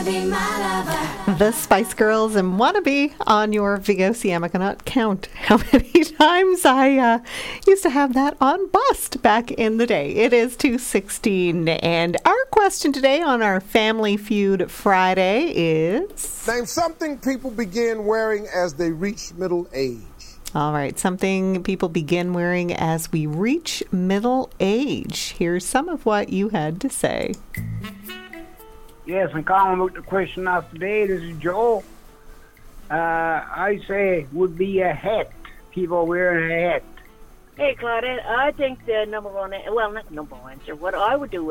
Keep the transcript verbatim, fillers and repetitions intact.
wanna be my lover. The Spice Girls and Wannabe on your V O C M. I cannot count how many times I uh, used to have that on bust back in the day. It is two sixteen, and our question today on our Family Feud Friday is... Name something people begin wearing as they reach middle age. All right, something people begin wearing as we reach middle age. Here's some of what you had to say. Yes, I'm calling about the question of today. This is Joe. Uh, I say would be a hat. People wearing a hat. Hey, Claudette, I think the number one, well, not number one answer, what I would do